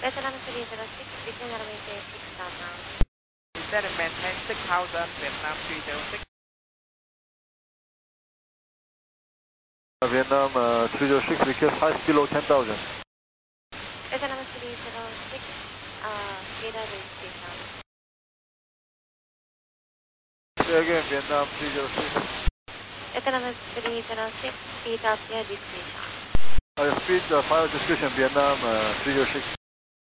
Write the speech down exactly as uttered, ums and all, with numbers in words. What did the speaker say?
Vietnam three zero six, begin and maintain six thousand. Set and maintain six thousand, Vietnam three zero six. Vietnam uh, three zero six, request high speed below ten thousand. Vietnam three zero six, uh, radar base station. Say again, Vietnam three zero six. Vietnam three zero six, speed up your destination. Uh, speed uh, final description, Vietnam uh, three zero six.